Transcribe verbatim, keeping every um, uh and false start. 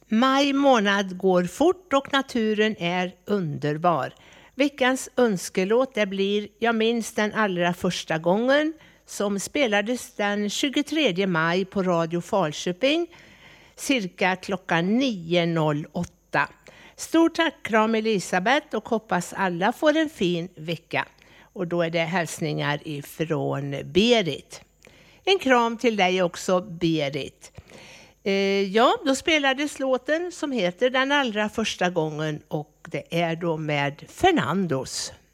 Maj månad går fort och naturen är underbar. Veckans önskelåt det blir Jag minns den allra första gången som spelades den tjugotredje maj på Radio Falköping cirka klockan nio noll åtta. Stort tack kram Elisabeth och hoppas alla får en fin vecka. Och då är det hälsningar ifrån Berit. En kram till dig också Berit. Ja, då spelades låten som heter Den allra första gången och det är då med Fernandos.